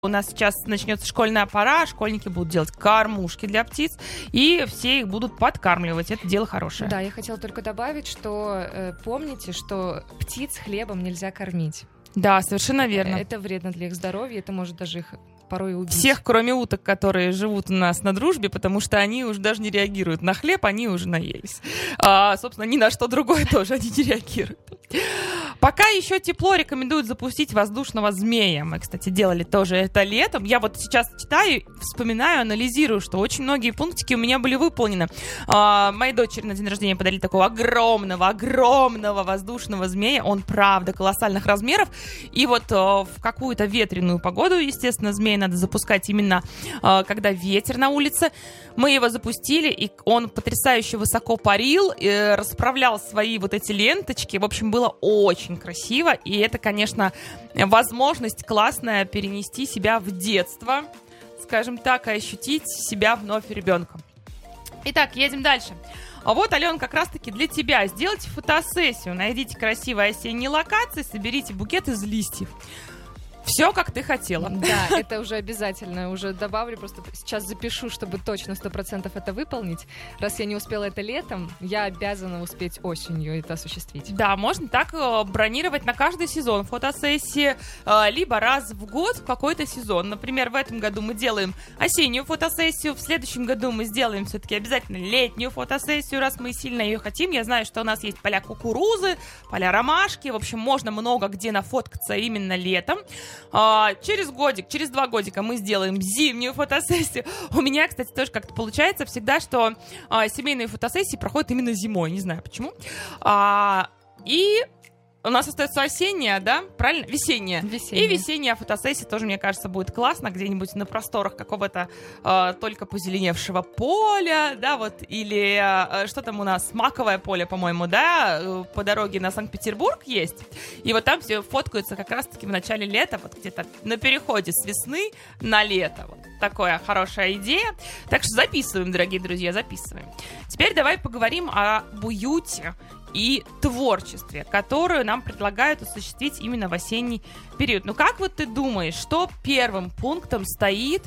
У нас сейчас начнется школьная пора, школьники будут делать кормушки для птиц, и все их будут подкармливать. Это дело хорошее. Да, я хотела только добавить, что помните, что птиц хлебом нельзя кормить. Да, совершенно верно. Это вредно для их здоровья, это может даже их порой убить. Всех, кроме уток, которые живут у нас на дружбе, потому что они уже даже не реагируют на хлеб, они уже наелись. Собственно, ни на что другое тоже они не реагируют. Пока еще тепло, рекомендуют запустить воздушного змея. Мы, кстати, делали тоже это летом. Я вот сейчас читаю, вспоминаю, анализирую, что очень многие пунктики у меня были выполнены. Моей дочери на день рождения подарили такого огромного воздушного змея. Он, правда, колоссальных размеров. И вот в какую-то ветреную погоду, естественно, змея надо запускать именно когда ветер на улице. Мы его запустили, и он потрясающе высоко парил, расправлял свои вот эти ленточки. В общем, было очень красиво, и это, конечно, возможность классная перенести себя в детство, скажем так, и ощутить себя вновь ребенком. Итак, едем дальше. А вот, Ален, как раз-таки для тебя. Сделайте фотосессию, найдите красивые осенние локации, соберите букет из листьев. Все, как ты хотела. Да, это уже обязательно. Уже добавлю, просто сейчас запишу, чтобы точно 100% это выполнить. Раз я не успела это летом, я обязана успеть осенью это осуществить. Да, можно так бронировать на каждый сезон фотосессии, либо раз в год в какой-то сезон. Например, в этом году мы делаем осеннюю фотосессию, в следующем году мы сделаем все-таки обязательно летнюю фотосессию, раз мы сильно ее хотим. Я знаю, что у нас есть поля кукурузы, поля ромашки. В общем, можно много где нафоткаться именно летом. Через 2 годика мы сделаем зимнюю фотосессию. У меня, кстати, тоже как-то получается всегда, что семейные фотосессии проходят именно зимой. Не знаю почему. И у нас остается осенняя, да? Правильно? Весенняя. И весенняя фотосессия тоже, мне кажется, будет классно. Где-нибудь на просторах какого-то только позеленевшего поля, да, вот. Или что там у нас? Маковое поле, по-моему, да? По дороге на Санкт-Петербург есть. И вот там все фоткаются как раз-таки в начале лета, вот где-то на переходе с весны на лето. Вот такая хорошая идея. Так что записываем, дорогие друзья, записываем. Теперь давай поговорим об уюте и творчестве, которую нам предлагают осуществить именно в осенний период. Ну, как вот ты думаешь, что первым пунктом стоит,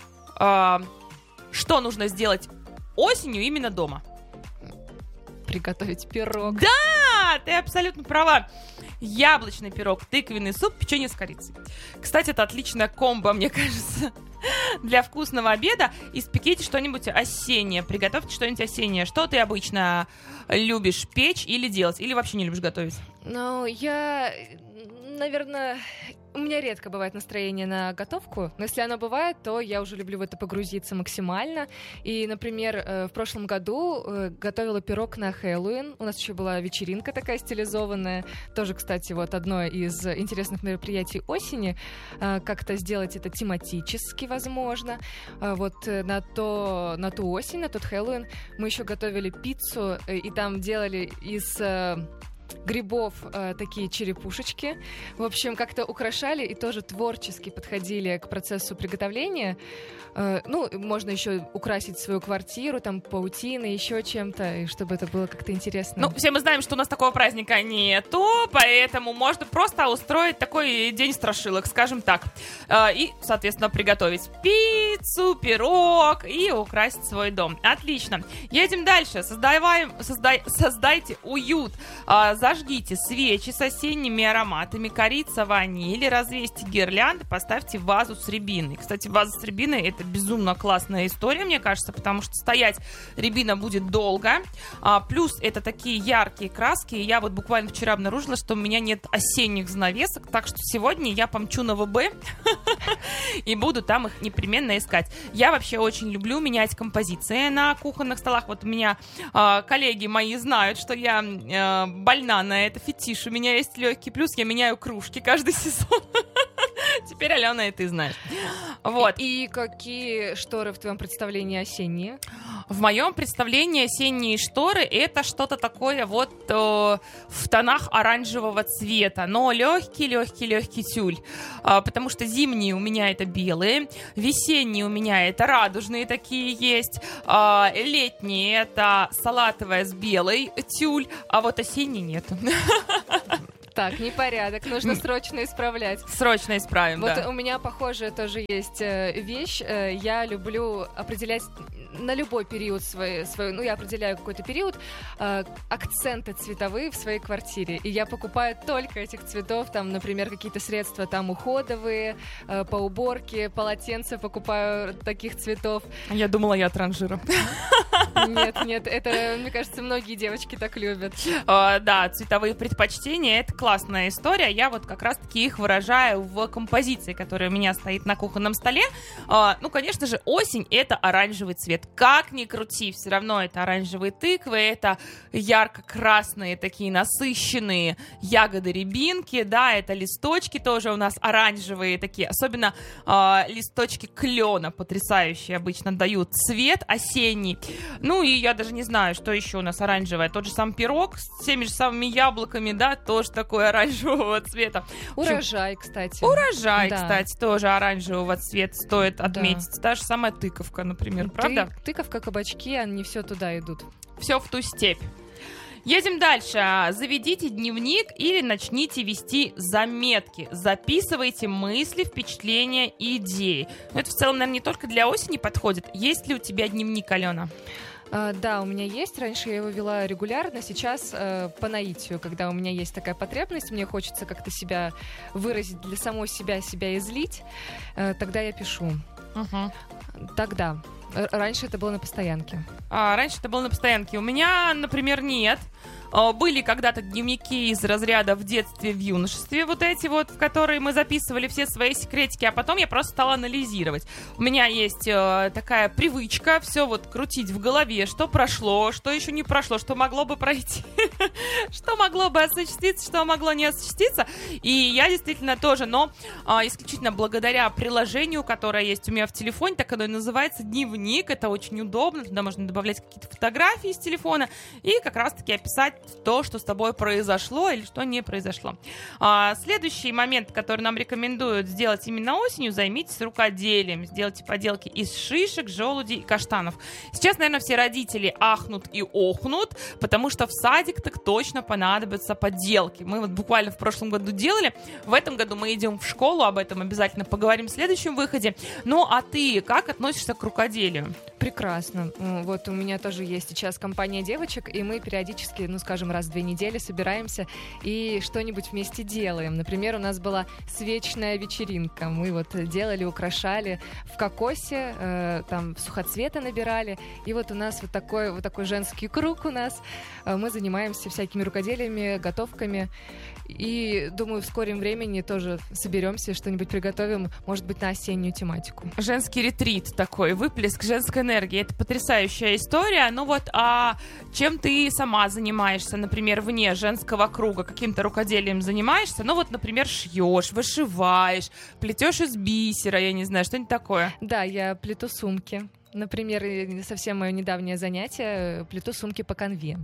что нужно сделать осенью именно дома? Приготовить пирог. Да, ты абсолютно права. Яблочный пирог, тыквенный суп, печенье с корицей. Кстати, это отличная комбо, мне кажется, для вкусного обеда. Испеките что-нибудь осеннее, приготовьте что-нибудь осеннее. Что ты обычно любишь печь или делать? Или вообще не любишь готовить? Ну, я, наверное, у меня редко бывает настроение на готовку, но если оно бывает, то я уже люблю в это погрузиться максимально. И, например, в прошлом году готовила пирог на Хэллоуин. У нас еще была вечеринка такая стилизованная. Тоже, кстати, вот одно из интересных мероприятий осени. Как-то сделать это тематически, возможно. Вот на ту осень, на тот Хэллоуин мы еще готовили пиццу, и там делали из грибов такие черепушечки. В общем, как-то украшали и тоже творчески подходили к процессу приготовления. Можно еще украсить свою квартиру, там, паутиной, еще чем-то, и чтобы это было как-то интересно. Ну, все мы знаем, что у нас такого праздника нету, поэтому можно просто устроить такой день страшилок, скажем так. И, соответственно, приготовить пиццу, пирог и украсить свой дом. Отлично. Едем дальше. Создайте уют. Зажгите свечи с осенними ароматами, корица, ваниль, развесьте гирлянды, поставьте вазу с рябиной. Кстати, ваза с рябиной — это безумно классная история, мне кажется, потому что стоять рябина будет долго. Плюс это такие яркие краски. Я вот буквально вчера обнаружила, что у меня нет осенних занавесок, так что сегодня я помчу на ВБ и буду там их непременно искать. Я вообще очень люблю менять композиции на кухонных столах. Вот у меня коллеги мои знают, что я больна на это, фетиш. У меня есть легкий плюс, я меняю кружки каждый сезон. Теперь, Алена, и ты знаешь. Вот. И какие шторы в твоем представлении осенние? В моем представлении осенние шторы — это что-то такое вот в тонах оранжевого цвета, но легкий тюль. Потому что зимние у меня это белые, весенние у меня это радужные такие есть, летние это салатовая с белой тюль, а вот осенние нету. Так, непорядок, нужно срочно исправлять. Срочно исправим, вот да. Вот у меня похожая тоже есть вещь. Я люблю определять на любой период ну, я определяю какой-то период, акценты цветовые в своей квартире. И я покупаю только этих цветов, там, например, какие-то средства там уходовые, по уборке, полотенца покупаю таких цветов. Я думала, я от ранжира. Нет, это, мне кажется, многие девочки так любят. Да, цветовые предпочтения — это классная история. Я вот как раз-таки их выражаю в композиции, которая у меня стоит на кухонном столе. Ну, конечно же, осень — это оранжевый цвет. Как ни крути, все равно это оранжевые тыквы, это ярко-красные такие насыщенные ягоды рябинки, да, это листочки тоже у нас оранжевые такие, особенно листочки клена потрясающие обычно дают цвет осенний. Ну и я даже не знаю, что еще у нас оранжевое. Тот же сам пирог с теми же самыми яблоками, да, тоже такой оранжевого цвета. Урожай, кстати. Урожай, да. Кстати, тоже оранжевого цвета стоит отметить. Да. Та же самая тыковка, например, правда? Тыковка, кабачки, они все туда идут. Все в ту степь. Едем дальше. Заведите дневник или начните вести заметки. Записывайте мысли, впечатления и идеи. Но это в целом, наверное, не только для осени подходит. Есть ли у тебя дневник, Алена? Да, у меня есть. Раньше я его вела регулярно. Сейчас по наитию, когда у меня есть такая потребность, мне хочется как-то себя выразить, для самой себя излить, тогда я пишу. Тогда. Раньше это было на постоянке. Раньше это было на постоянке. У меня, например, нет. Были когда-то дневники из разряда в детстве, в юношестве, вот эти вот, в которые мы записывали все свои секретики, а потом я просто стала анализировать. У меня есть такая привычка все вот крутить в голове, что прошло, что еще не прошло, что могло бы пройти, что могло бы осуществиться, что могло не осуществиться. И я действительно тоже, но исключительно благодаря приложению, которое есть у меня в телефоне, так оно и называется «Дневник». Это очень удобно, туда можно добавлять какие-то фотографии из телефона и как раз-таки описать то, что с тобой произошло или что не произошло. Следующий момент, который нам рекомендуют сделать именно осенью, займитесь рукоделием. Сделайте поделки из шишек, желудей и каштанов. Сейчас, наверное, все родители ахнут и охнут, потому что в садик так точно понадобятся поделки. Мы вот буквально в прошлом году делали. В этом году мы идем в школу, об этом обязательно поговорим в следующем выходе. Ну, а ты как относишься к рукоделию? Прекрасно. Вот у меня тоже есть сейчас компания девочек, и мы периодически, скажем, раз в 2 недели собираемся и что-нибудь вместе делаем. Например, у нас была свечная вечеринка. Мы вот делали, украшали в кокосе, там сухоцветы набирали. И вот у нас вот такой женский круг у нас. Мы занимаемся всякими рукоделиями, готовками. И, думаю, в скором времени тоже соберемся, что-нибудь приготовим, может быть, на осеннюю тематику. Женский ретрит такой, выплеск женской энергии. Это потрясающая история. Ну вот, а чем ты сама занимаешься, например, вне женского круга? Каким-то рукоделием занимаешься? Ну вот, например, шьешь, вышиваешь, плетешь из бисера, я не знаю, что-нибудь такое. Да, я плету сумки. Например, совсем мое недавнее занятие, плету сумки по канве.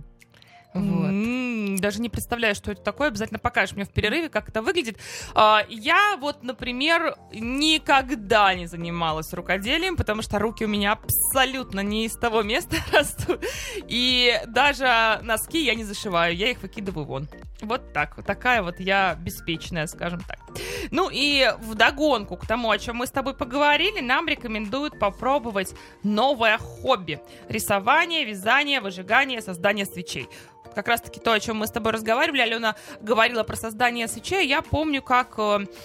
Вот. Даже не представляю, что это такое. Обязательно покажешь мне в перерыве, как это выглядит. Я вот, например, никогда не занималась рукоделием, потому что руки у меня абсолютно не из того места растут. И даже носки я не зашиваю, я их выкидываю вон. Вот так. Вот такая вот я беспечная, скажем так. Ну и вдогонку к тому, о чем мы с тобой поговорили, нам рекомендуют попробовать новое хобби. Рисование, вязание, выжигание, создание свечей. Как раз-таки то, о чем мы с тобой разговаривали. Алена говорила про создание свечей. Я помню, как...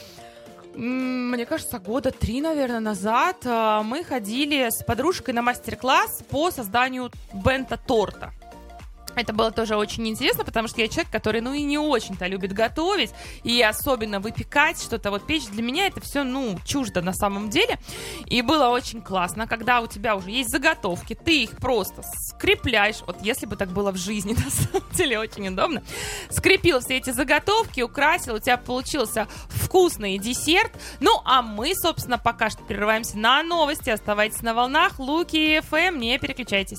Мне кажется, 3 года, наверное, назад мы ходили с подружкой на мастер-класс по созданию бенто-торта. Это было тоже очень интересно, потому что я человек, который, и не очень-то любит готовить, и особенно выпекать что-то, вот печь, для меня это все, чуждо на самом деле. И было очень классно, когда у тебя уже есть заготовки, ты их просто скрепляешь, вот если бы так было в жизни, на самом деле очень удобно, скрепил все эти заготовки, украсил, у тебя получился вкусный десерт. Ну, а мы, собственно, пока что прерываемся на новости, оставайтесь на волнах Луки ФМ, не переключайтесь.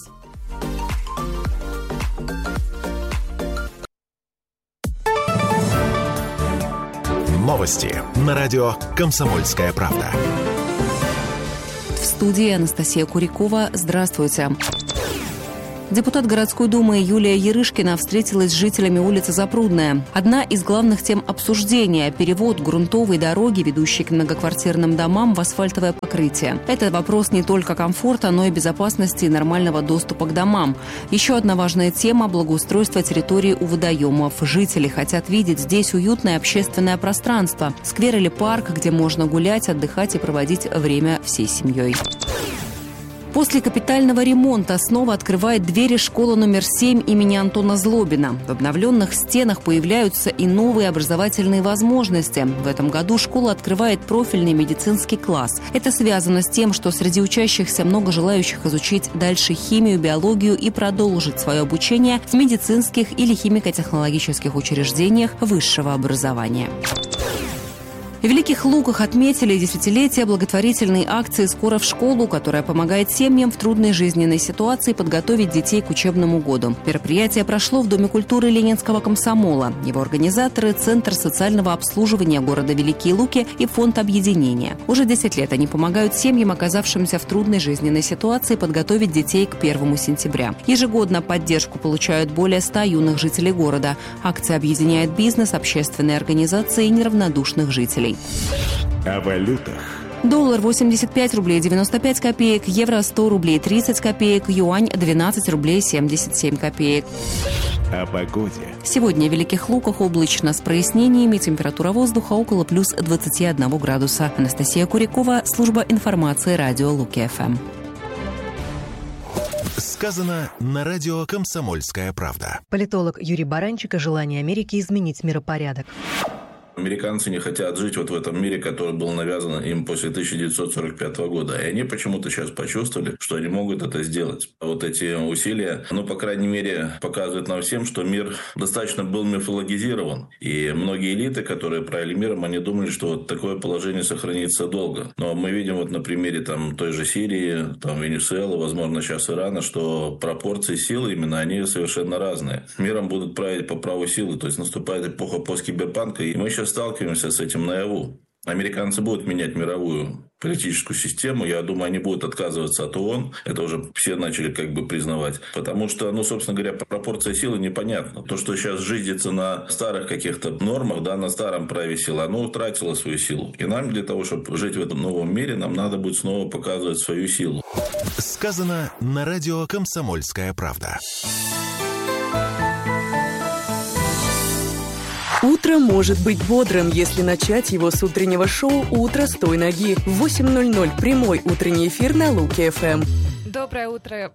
Новости на радио «Комсомольская правда». В студии Анастасия Курякова. Здравствуйте. Депутат городской думы Юлия Ярышкина встретилась с жителями улицы Запрудная. Одна из главных тем обсуждения – перевод грунтовой дороги, ведущей к многоквартирным домам, в асфальтовое покрытие. Это вопрос не только комфорта, но и безопасности и нормального доступа к домам. Еще одна важная тема – благоустройство территории у водоемов. Жители хотят видеть здесь уютное общественное пространство, сквер или парк, где можно гулять, отдыхать и проводить время всей семьей. После капитального ремонта снова открывает двери школа номер 7 имени Антона Злобина. В обновленных стенах появляются и новые образовательные возможности. В этом году школа открывает профильный медицинский класс. Это связано с тем, что среди учащихся много желающих изучить дальше химию, биологию и продолжить свое обучение в медицинских или химико-технологических учреждениях высшего образования. В Великих Луках отметили десятилетие благотворительной акции «Скоро в школу», которая помогает семьям в трудной жизненной ситуации подготовить детей к учебному году. Мероприятие прошло в Доме культуры Ленинского комсомола. Его организаторы – Центр социального обслуживания города Великие Луки и Фонд объединения. Уже 10 лет они помогают семьям, оказавшимся в трудной жизненной ситуации, подготовить детей к 1 сентября. Ежегодно поддержку получают более 100 юных жителей города. Акция объединяет бизнес, общественные организации и неравнодушных жителей. О валютах. Доллар 85 рублей 95 копеек, евро 100 рублей 30 копеек, юань 12 рублей 77 копеек. О погоде. Сегодня в Великих Луках облачно с прояснениями, температура воздуха около плюс 21 градуса. Анастасия Курякова, служба информации радио Луки-ФМ. Сказано на радио «Комсомольская правда». Политолог Юрий Баранчик о желании Америки изменить миропорядок. Американцы не хотят жить вот в этом мире, который был навязан им после 1945 года. И они почему-то сейчас почувствовали, что они могут это сделать. Вот эти усилия, по крайней мере, показывают нам всем, что мир достаточно был мифологизирован. И многие элиты, которые правили миром, они думали, что вот такое положение сохранится долго. Но мы видим вот на примере той же Сирии, Венесуэлы, возможно, сейчас Ирана, что пропорции силы именно, они совершенно разные. Миром будут править по праву силы, то есть наступает эпоха посткиберпанка, и мы сейчас сталкиваемся с этим наяву. Американцы будут менять мировую политическую систему. Я думаю, они будут отказываться от ООН. Это уже все начали признавать. Потому что, собственно говоря, пропорция силы непонятна. То, что сейчас жизнится на старых каких-то нормах, на старом праве силы, оно утратило свою силу. И нам для того, чтобы жить в этом новом мире, нам надо будет снова показывать свою силу. Сказано на радио «Комсомольская правда». Утро может быть бодрым, если начать его с утреннего шоу «Утро с той ноги». В 8:00 прямой утренний эфир на Луки-ФМ. Доброе утро.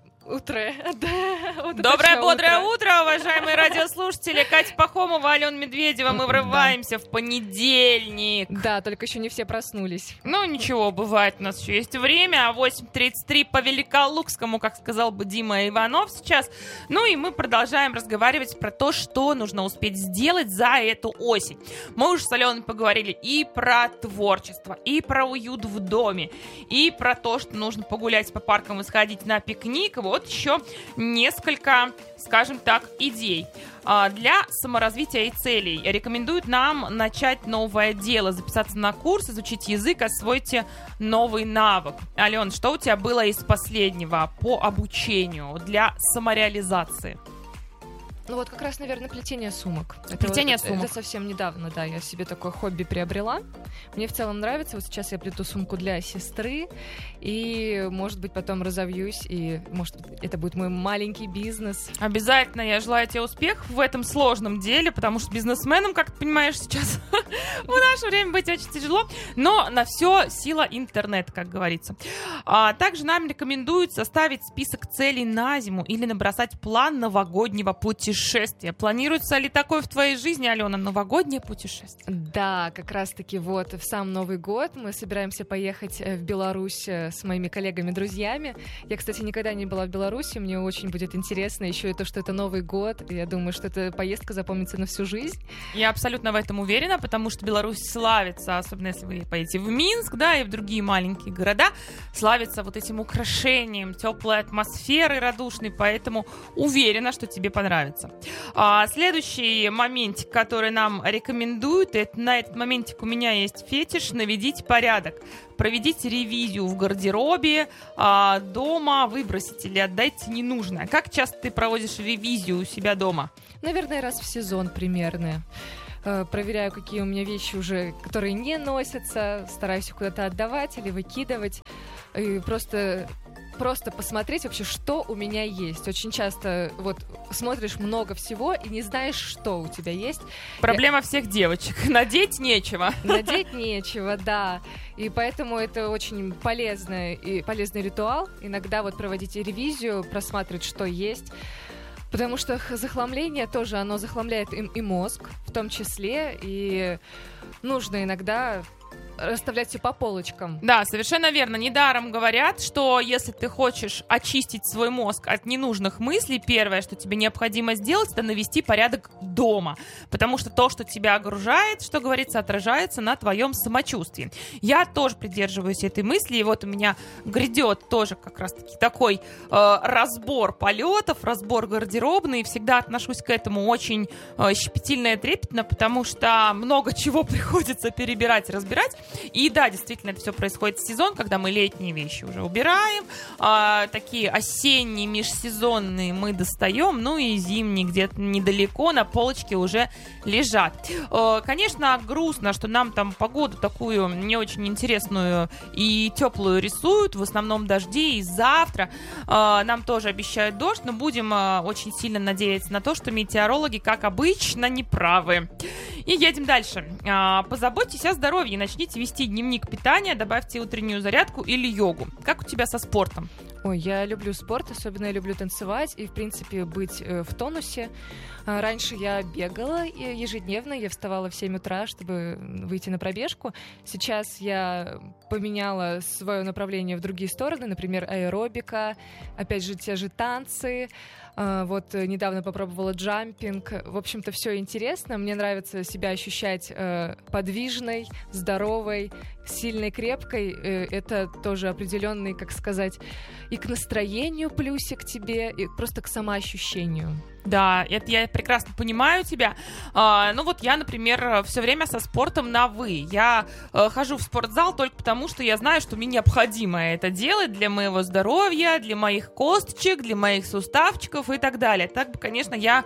Доброе, бодрое утро, уважаемые радиослушатели. Катя Пахомова, Алена Медведева. Мы врываемся в понедельник. Да, только еще не все проснулись. Ничего, бывает, у нас еще есть время. 8:33 по Великолукскому, как сказал бы Дима Иванов сейчас. И мы продолжаем разговаривать про то, что нужно успеть сделать за эту осень. Мы уже с Аленой поговорили и про творчество, и про уют в доме, и про то, что нужно погулять по паркам и сходить на пикник. Вот еще несколько, скажем так, идей. Для саморазвития и целей рекомендуют нам начать новое дело, записаться на курс, изучить язык, освоить новый навык. Ален, что у тебя было из последнего по обучению для самореализации? Как раз, наверное, плетение сумок. Сумок. Это совсем недавно, я себе такое хобби приобрела. Мне в целом нравится. Вот сейчас я плету сумку для сестры, и, может быть, потом разовьюсь, и, может, это будет мой маленький бизнес. Обязательно я желаю тебе успехов в этом сложном деле, потому что бизнесменам, как ты понимаешь, сейчас в наше время быть очень тяжело, но на все сила интернета, как говорится. Также нам рекомендуют составить список целей на зиму или набросать план новогоднего путешествия. Планируется ли такое в твоей жизни, Алена, новогоднее путешествие? Да, как раз-таки в сам Новый год мы собираемся поехать в Беларусь с моими коллегами-друзьями. Я, кстати, никогда не была в Беларуси, мне очень будет интересно еще и то, что это Новый год. Я думаю, что эта поездка запомнится на всю жизнь. Я абсолютно в этом уверена, потому что Беларусь славится, особенно если вы поедете в Минск, и в другие маленькие города, славится вот этим украшением, теплой атмосферой радушной, поэтому уверена, что тебе понравится. получается. Следующий моментик, который нам рекомендуют, это на этот моментик у меня есть фетиш: наведите порядок. Проведите ревизию в гардеробе, дома, выбросите или отдайте ненужное. Как часто ты проводишь ревизию у себя дома? Наверное, раз в сезон примерно. Проверяю, какие у меня вещи уже, которые не носятся, стараюсь их куда-то отдавать или выкидывать. И просто посмотреть вообще, что у меня есть. Очень часто вот смотришь много всего и не знаешь, что у тебя есть. Проблема всех девочек. Надеть нечего. Надеть нечего, да. И поэтому это очень полезный ритуал. Иногда вот проводить ревизию, просматривать, что есть. Потому что захламление тоже, оно захламляет и мозг в том числе. И нужно иногда расставлять все по полочкам. Да, совершенно верно. Недаром говорят, что если ты хочешь очистить свой мозг от ненужных мыслей, первое, что тебе необходимо сделать, это навести порядок дома. Потому что то, что тебя огружает, что говорится, отражается на твоем самочувствии. Я тоже придерживаюсь этой мысли, и вот у меня грядет тоже как раз-таки такой разбор полетов, разбор гардеробный, и всегда отношусь к этому очень щепетильно и трепетно, потому что много чего приходится перебирать и разбирать. И да, действительно, это все происходит в сезон, когда мы летние вещи уже убираем, такие осенние, межсезонные мы достаем, ну и зимние где-то недалеко на полочке уже лежат. Конечно, грустно, что нам там погоду такую не очень интересную и теплую рисуют, в основном дожди, и завтра нам тоже обещают дождь, но будем очень сильно надеяться на то, что метеорологи, как обычно, неправы. И едем дальше. Позаботьтесь о здоровье и начните вести дневник питания, добавьте утреннюю зарядку или йогу. Как у тебя со спортом? Ой, я люблю спорт, особенно я люблю танцевать и, в принципе, быть в тонусе. Раньше я бегала ежедневно, я вставала в 7 утра, чтобы выйти на пробежку. Сейчас я поменяла свое направление в другие стороны, например, аэробика, опять же, те же танцы. Вот недавно попробовала джампинг. В общем-то, все интересно. Мне нравится себя ощущать подвижной, здоровой, сильной, крепкой. Это тоже определенный, как сказать, и к настроению плюсик тебе, и просто к самоощущению. Да, это я прекрасно понимаю тебя. Ну вот я, например, все время со спортом на «вы». Я хожу в спортзал только потому, что я знаю, что мне необходимо это делать для моего здоровья, для моих косточек, для моих суставчиков и так далее. Так бы, конечно, я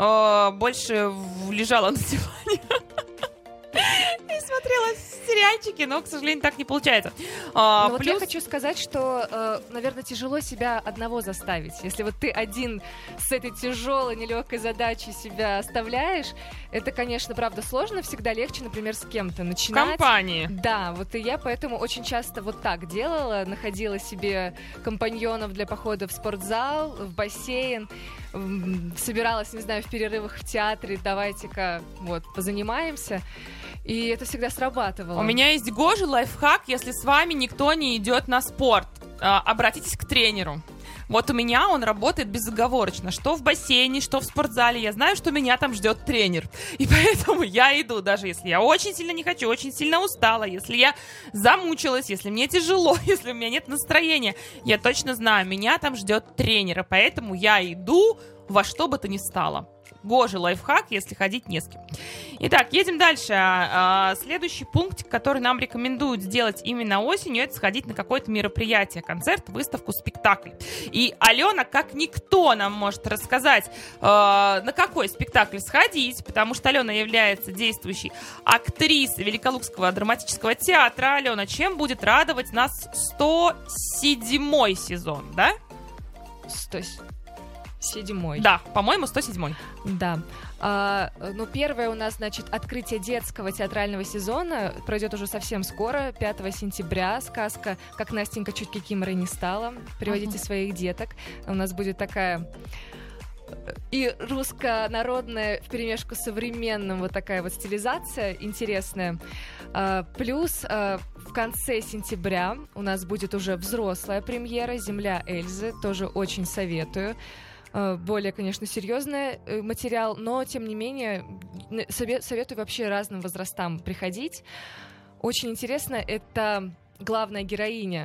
больше лежала на диване и смотрела сериальчики, но, к сожалению, так не получается. Вот я хочу сказать, что, наверное, тяжело себя одного заставить. Если вот ты один с этой тяжелой, нелегкой задачей себя оставляешь, это, конечно, правда сложно. Всегда легче, например, с кем-то начинать. В компании. Да, вот и я поэтому очень часто вот так делала. Находила себе компаньонов для похода в спортзал, в бассейн. Собиралась, не знаю, в перерывах в театре. Давайте-ка вот позанимаемся. И это всегда срабатывало. У меня есть Гожа лайфхак, если с вами никто не идет на спорт. Обратитесь к тренеру. Вот у меня он работает безоговорочно. Что в бассейне, что в спортзале. Я знаю, что меня там ждет тренер. И поэтому я иду, даже если я очень сильно не хочу, очень сильно устала, если я замучилась, если мне тяжело, если у меня нет настроения. Я точно знаю, меня там ждет тренер. Поэтому я иду во что бы то ни стало. Гожа лайфхак, если ходить не с кем. Итак, едем дальше. Следующий пункт, который нам рекомендуют сделать именно осенью, это сходить на какое-то мероприятие, концерт, выставку, спектакль. И Алена, как никто, нам может рассказать, на какой спектакль сходить, потому что Алена является действующей актрисой Великолукского драматического театра. Алена, чем будет радовать нас 107-й сезон, да? 107-й. Да, по-моему, 107-й. Да. Ну, первое у нас, значит, открытие детского театрального сезона пройдет уже совсем скоро, 5 сентября. Сказка «Как Настенька чуть кикиморой не стала». Приводите своих деток. У нас будет такая и русско-народная вперемешку с современным, вот такая вот стилизация интересная. Плюс в конце сентября у нас будет уже взрослая премьера «Земля Эльзы». Тоже очень советую. Более, конечно, серьезный материал, но, тем не менее, советую вообще разным возрастам приходить. Очень интересно, это главная героиня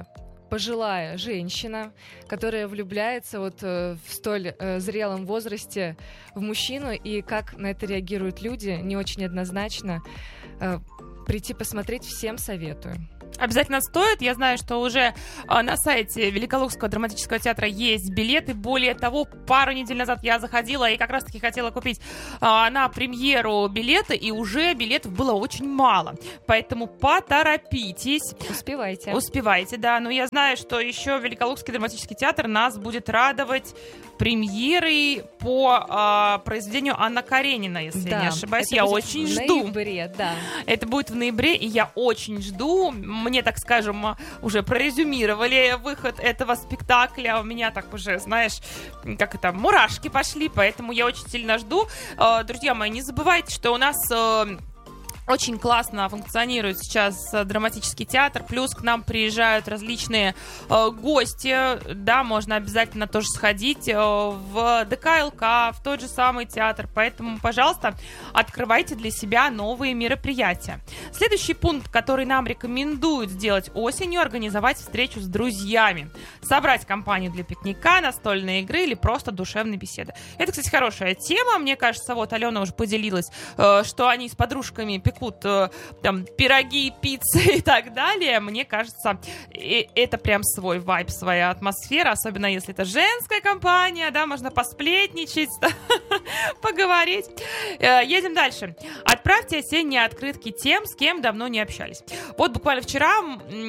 пожилая женщина, которая влюбляется вот в столь зрелом возрасте в мужчину, и как на это реагируют люди, не очень однозначно. Прийти посмотреть всем советую. Обязательно стоит. Я знаю, что уже на сайте Великолукского драматического театра есть билеты. Более того, пару недель назад я заходила и как раз-таки хотела купить на премьеру билеты, и уже билетов было очень мало. Поэтому поторопитесь. Успевайте, да. Но я знаю, что еще Великолукский драматический театр нас будет радовать премьерой по произведению Анна Каренина, если не ошибаюсь. Я очень жду. В ноябре, да. Это будет в ноябре, и я очень жду. Мне, так скажем, уже прорезюмировали выход этого спектакля. У меня так уже, знаешь, как это, мурашки пошли, поэтому я очень сильно жду. Друзья мои, не забывайте, что у нас... Очень классно функционирует сейчас драматический театр, плюс к нам приезжают различные гости, да, можно обязательно тоже сходить в ДКЛК, в тот же самый театр, поэтому, пожалуйста, открывайте для себя новые мероприятия. Следующий пункт, который нам рекомендуют сделать осенью, организовать встречу с друзьями, собрать компанию для пикника, настольной игры или просто душевной беседы. Это, кстати, хорошая тема, мне кажется, вот Алена уже поделилась, что они с подружками пекут там пироги, пиццы и так далее. Мне кажется, это прям свой вайб, своя атмосфера, особенно если это женская компания, да, можно посплетничать, поговорить. Едем дальше. Отправьте осенние открытки тем, с кем давно не общались. Вот буквально вчера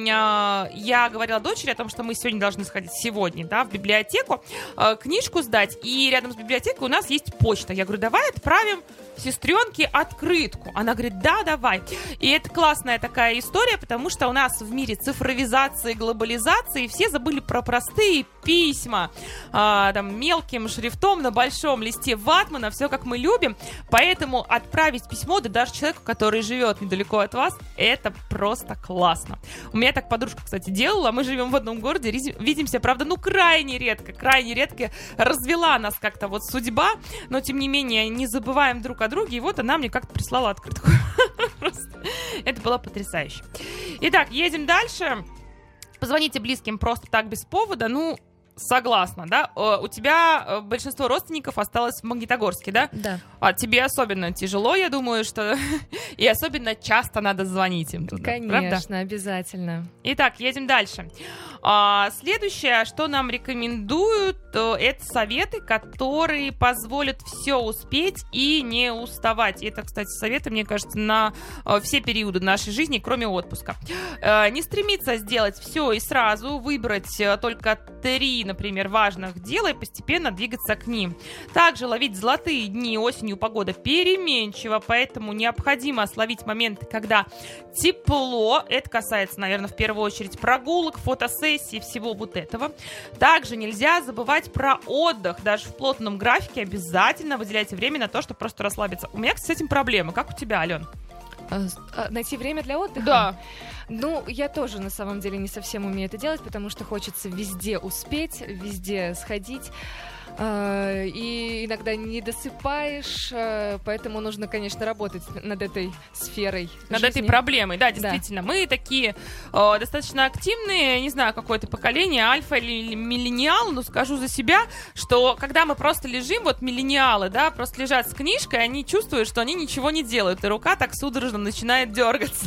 я говорила дочери о том, что мы сегодня должны сходить, да, в библиотеку, книжку сдать, и рядом с библиотекой у нас есть почта. Я говорю, давай отправим сестренке открытку. Она говорит, да, давай. И это классная такая история, потому что у нас в мире цифровизации, глобализации все забыли про простые письма, там, мелким шрифтом на большом листе ватмана, все как мы любим. Поэтому отправить письмо, да даже человеку, который живет недалеко от вас, это просто классно. У меня так подружка, кстати, делала. Мы живем в одном городе, видимся, правда, крайне редко развела нас как-то вот судьба, но тем не менее не забываем друг о друге, и вот она мне как-то прислала открытку. Это было потрясающе. Итак, едем дальше. Позвоните близким просто так, без повода. Согласна, да? У тебя большинство родственников осталось в Магнитогорске, да? Да. А тебе особенно тяжело, я думаю, что... И особенно часто надо звонить им туда. Конечно, правда? Обязательно. Итак, едем дальше. Следующее, что нам рекомендуют, это советы, которые позволят все успеть и не уставать. Это, кстати, советы, мне кажется, на все периоды нашей жизни, кроме отпуска. Не стремиться сделать все и сразу, выбрать только 3, например, важных дел и постепенно двигаться к ним. Также ловить золотые дни. Осенью погода переменчива, поэтому необходимо словить моменты, когда тепло. Это касается, наверное, в первую очередь прогулок, фотосессий, всего вот этого. Также нельзя забывать про отдых. Даже в плотном графике обязательно выделяйте время на то, чтобы просто расслабиться. У меня, кстати, с этим проблема. Как у тебя, Ален? Найти время для отдыха? Да. Я тоже, на самом деле, не совсем умею это делать, потому что хочется везде успеть, везде сходить. И иногда не досыпаешь, поэтому нужно, конечно, работать над этой сферой над жизни. этой проблемой, да, действительно. Да. Мы такие достаточно активные, не знаю, какое-то поколение, альфа или миллениал, но скажу за себя, что когда мы просто лежим, вот миллениалы, да, просто лежат с книжкой, они чувствуют, что они ничего не делают, и рука так судорожно начинает дергаться.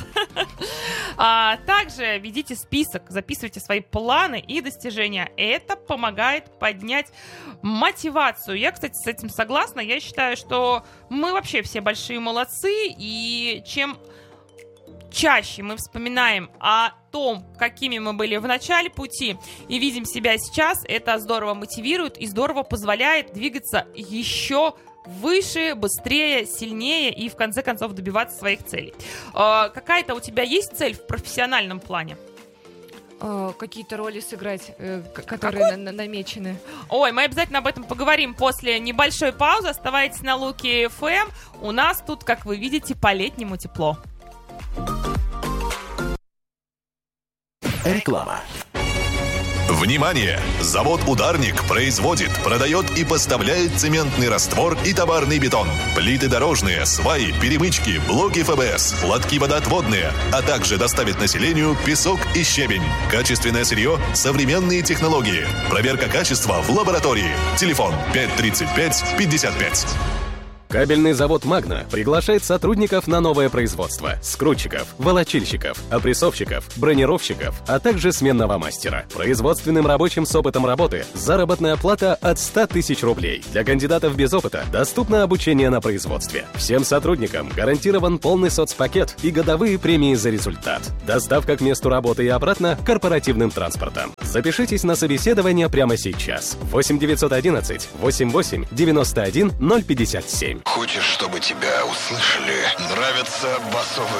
Также ведите список, записывайте свои планы и достижения. Это помогает поднять мотивацию. Я, кстати, с этим согласна. Я считаю, что мы вообще все большие молодцы, и чем чаще мы вспоминаем о том, какими мы были в начале пути, и видим себя сейчас, это здорово мотивирует и здорово позволяет двигаться еще выше, быстрее, сильнее и, в конце концов, добиваться своих целей. Какая-то у тебя есть цель в профессиональном плане? Какие-то роли сыграть, которые намечены. Ой, мы обязательно об этом поговорим после небольшой паузы. Оставайтесь на Луки ФМ. У нас тут, как вы видите, по-летнему тепло. Реклама. Внимание! Завод «Ударник» производит, продает и поставляет цементный раствор и товарный бетон, плиты дорожные, сваи, перемычки, блоки ФБС, лотки водоотводные, а также доставит населению песок и щебень. Качественное сырье, современные технологии. Проверка качества в лаборатории. Телефон 535-55. Кабельный завод «Магна» приглашает сотрудников на новое производство: скрутчиков, волочильщиков, опрессовщиков, бронировщиков, а также сменного мастера. Производственным рабочим с опытом работы заработная плата от 100 тысяч рублей. Для кандидатов без опыта доступно обучение на производстве. Всем сотрудникам гарантирован полный соцпакет и годовые премии за результат. Доставка к месту работы и обратно корпоративным транспортом. Запишитесь на собеседование прямо сейчас. 8 911 88 91 057. Хочешь, чтобы тебя услышали? Нравятся басовые